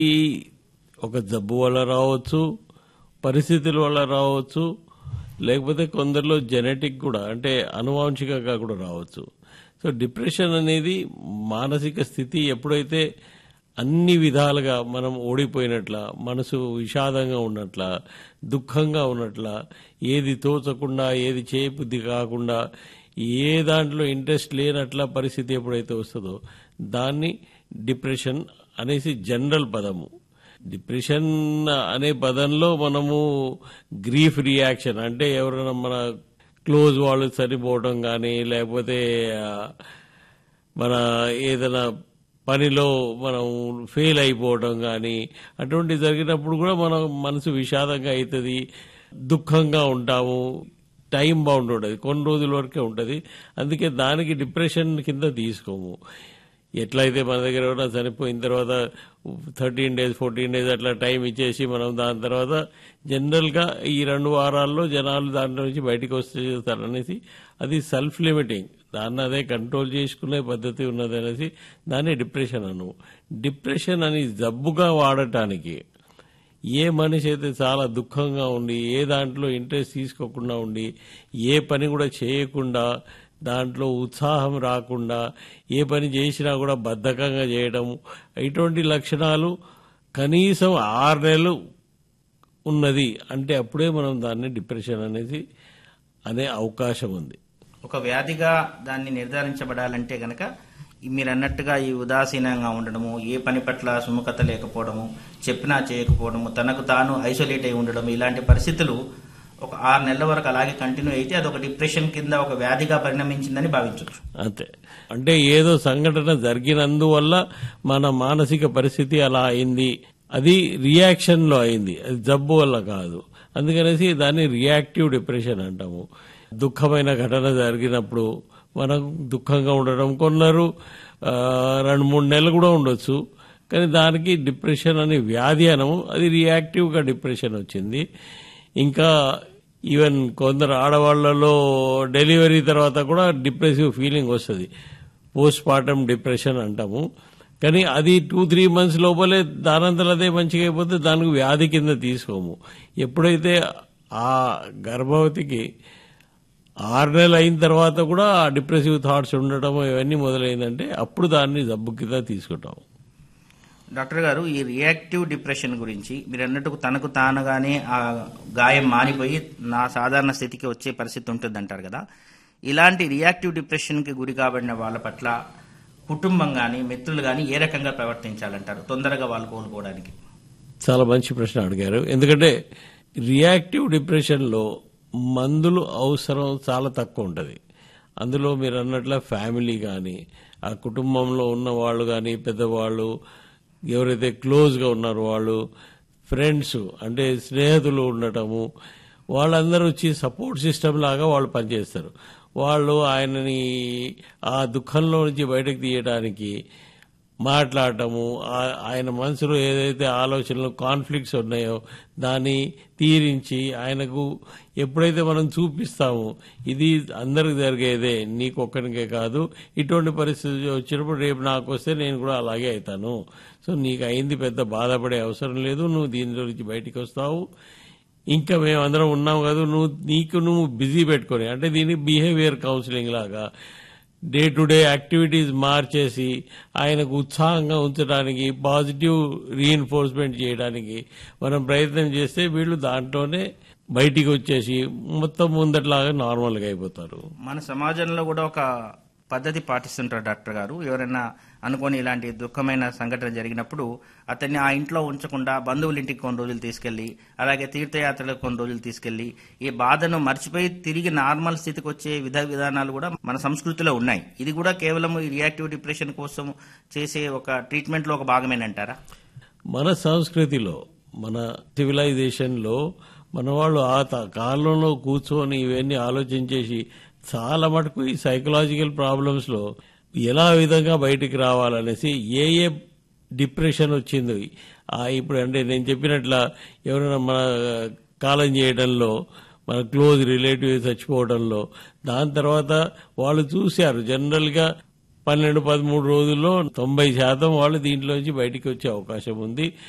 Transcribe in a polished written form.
ఈ ఒక జబ్బు వల్ల రావచ్చు, పరిస్థితుల వల్ల రావచ్చు, లేకపోతే కొందరిలో జెనెటిక్ కూడా అంటే అనువాంశికంగా కూడా రావచ్చు. సో డిప్రెషన్ అనేది మానసిక స్థితి ఎప్పుడైతే అన్ని విధాలుగా మనం ఓడిపోయినట్ల, మనసు విషాదంగా ఉన్నట్ల, దుఃఖంగా ఉన్నట్ల, ఏది తోచకుండా, ఏది చేయబుద్ధి కాకుండా, ఏ దాంట్లో ఇంట్రెస్ట్ లేనట్ల పరిస్థితి ఎప్పుడైతే వస్తుందో దాన్ని డిప్రెషన్ అనేసి జనరల్ పదము. డిప్రెషన్ అనే పదంలో మనము గ్రీఫ్ రియాక్షన్ అంటే ఎవరైనా మన క్లోజ్ వాళ్ళు చనిపోవడం కానీ, లేకపోతే మన ఏదైనా పనిలో మనం ఫెయిల్ అయిపోవడం కానీ అటువంటి జరిగినప్పుడు కూడా మన మనసు విషాదంగా అవుతుంది, దుఃఖంగా ఉంటాము. టైం బౌండ్ ఉంటుంది, కొన్ని రోజుల వరకే ఉంటుంది. అందుకే దానికి డిప్రెషన్ కింద తీసుకోము. ఎట్లయితే మన దగ్గర ఎవరైనా చనిపోయిన తర్వాత 13 days 14 days అట్లా టైం ఇచ్చేసి మనం దాని తర్వాత జనరల్గా ఈ 2 వారాల్లో జనాలు దాంట్లో నుంచి బయటకు వస్తారనేసి అది సెల్ఫ్ లిమిటింగ్, దాన్ని అదే కంట్రోల్ చేసుకునే పద్ధతి ఉన్నది అనేసి దాన్ని డిప్రెషన్ అను. డిప్రెషన్ అని జబ్బుగా వాడటానికి ఏ మనిషి అయితే చాలా దుఃఖంగా ఉండి, ఏ దాంట్లో ఇంట్రెస్ట్ తీసుకోకుండా ఉండి, ఏ పని కూడా చేయకుండా, దాంట్లో ఉత్సాహం రాకుండా, ఏ పని చేసినా కూడా బద్ధకంగా చేయడం, ఇటువంటి లక్షణాలు కనీసం 6 నెలలు ఉన్నది అంటే అప్పుడే మనం దాన్ని డిప్రెషన్ అనేది అనే అవకాశం ఉంది. ఒక వ్యాధిగా దాన్ని నిర్ధారించబడాలంటే గనక మీరు అన్నట్టుగా ఈ ఉదాసీనంగా ఉండడము, ఏ పని పట్ల సుముఖత లేకపోవడము, చెప్పినా చేయకపోవడము, తనకు తాను ఐసోలేట్ అయి ఉండడం, ఇలాంటి పరిస్థితులు ఒక 6 నెలల వరకు అలాగే కంటిన్యూ అయితే అదొక డిప్రెషన్ కింద ఒక వ్యాధిగా పరిణమించిందని భావించవచ్చు. అంతే, అంటే ఏదో సంఘటన జరిగినందువల్ల మన మానసిక పరిస్థితి అలా అయింది, అది రియాక్షన్ లో అయింది, అది జబ్బు వల్ల కాదు. అందుకనేసి దాన్ని రియాక్టివ్ డిప్రెషన్ అంటాము. దుఃఖమైన ఘటన జరిగినప్పుడు మనం దుఃఖంగా ఉండడం, కొందరు 2-3 నెలలు కూడా ఉండొచ్చు, కానీ దానికి డిప్రెషన్ అనే వ్యాధి అనము. అది రియాక్టివ్గా డిప్రెషన్ వచ్చింది. ఇంకా ఈవెన్ కొందరు ఆడవాళ్లలో డెలివరీ తర్వాత కూడా డిప్రెసివ్ ఫీలింగ్ వస్తుంది, పోస్ట్ పార్టమ్ డిప్రెషన్ అంటాము. కానీ అది 2-3 months లోపలే దానంతలో అదే మంచిగా అయిపోతే దానికి వ్యాధి కింద తీసుకోము. ఎప్పుడైతే ఆ గర్భవతికి 6 నెలలు అయిన తర్వాత కూడా ఆ డిప్రెసివ్ థాట్స్ ఉండటం ఇవన్నీ మొదలైందంటే అప్పుడు దాన్ని జబ్బు కింద తీసుకుంటాం. డాక్టర్ గారు, ఈ రియాక్టివ్ డిప్రెషన్ గురించి మీరు అన్నట్టు తనకు తానుగానే ఆ గాయం మానిపోయి నా సాధారణ స్థితికి వచ్చే పరిస్థితి ఉంటుంది అంటారు కదా. ఇలాంటి రియాక్టివ్ డిప్రెషన్కి గురి కాబడిన వాళ్ళ పట్ల కుటుంబం కానీ, మిత్రులు కానీ ఏ రకంగా ప్రవర్తించాలంటారు తొందరగా వాళ్ళు కోలుకోవడానికి? చాలా మంచి ప్రశ్న అడిగారు. ఎందుకంటే రియాక్టివ్ డిప్రెషన్లో మందులు అవసరం చాలా తక్కువ ఉంటుంది. అందులో మీరు అన్నట్ల ఫ్యామిలీ కానీ, ఆ కుటుంబంలో ఉన్న వాళ్ళు కానీ, పెద్దవాళ్ళు ఎవరైతే క్లోజ్గా ఉన్నారో వాళ్ళు, ఫ్రెండ్స్ అంటే స్నేహితులు ఉండటము, వాళ్ళందరూ వచ్చి సపోర్ట్ సిస్టమ్ లాగా వాళ్ళు పనిచేస్తారు. వాళ్ళు ఆయనని ఆ దుఃఖంలో నుంచి బయటకు తీయడానికి మాట్లాడటము, ఆయన మనసులో ఏదైతే ఆలోచనలు కాన్ఫ్లిక్ట్స్ ఉన్నాయో దాన్ని తీరించి ఆయనకు ఎప్పుడైతే మనం చూపిస్తామో ఇది అందరికి జరిగేదే, నీకు ఒక్కడికే కాదు, ఇటువంటి పరిస్థితి వచ్చినప్పుడు రేపు నాకు వస్తే నేను కూడా అలాగే అవుతాను, సో నీకు అయింది పెద్ద బాధపడే అవసరం లేదు, నువ్వు దీనిలో నుంచి బయటికి వస్తావు, ఇంకా మేమందరం ఉన్నాం కదా, నువ్వు బిజీ పెట్టుకొని, అంటే దీన్ని బిహేవియర్ కౌన్సిలింగ్ లాగా డే టు డే యాక్టివిటీస్ మార్చేసి ఆయనకు ఉత్సాహంగా ఉంచడానికి, పాజిటివ్ రీఎన్ఫోర్స్మెంట్ చేయడానికి మనం ప్రయత్నం చేస్తే వీళ్ళు దాంట్లోనే బయటికి వచ్చేసి మొత్తం ముందట్లాగా నార్మల్గా అయిపోతారు. మన సమాజంలో కూడా ఒక పద్ధతి పాటిస్తుంటారు డాక్టర్ గారు. ఎవరైనా అనుకోని ఇలాంటి దుఃఖమైన సంఘటన జరిగినప్పుడు అతన్ని ఆ ఇంట్లో ఉంచకుండా బంధువుల ఇంటికి కొన్ని రోజులు తీసుకెళ్లి, అలాగే తీర్థయాత్రలకు కొన్ని రోజులు తీసుకెళ్లి ఈ బాధను మర్చిపోయి తిరిగి నార్మల్ స్థితికి వచ్చే విధానాలు కూడా మన సంస్కృతిలో ఉన్నాయి. ఇది కూడా కేవలం ఈ రియాక్టివ్ డిప్రెషన్ కోసం చేసే ఒక ట్రీట్మెంట్ లో ఒక భాగమేనంటారా? మన సంస్కృతిలో, మన సివిలైజేషన్లో మన వాళ్ళు ఆ కాలంలో కూర్చొని ఇవన్నీ ఆలోచించేసి చాలా మటుకు ఈ సైకలాజికల్ ప్రాబ్లమ్స్లో ఎలా విధంగా బయటికి రావాలనేసి ఏ డిప్రెషన్ వచ్చింది ఇప్పుడు అంటే నేను చెప్పినట్ల ఎవరైనా మన కాలం చేయడంలో, మన క్లోజ్ రిలేటివ్ చచ్చిపోవడంలో, దాని తర్వాత వాళ్ళు చూశారు జనరల్గా 12-13 రోజుల్లో 90% వాళ్ళు దీంట్లోంచి బయటికి వచ్చే అవకాశం ఉంది.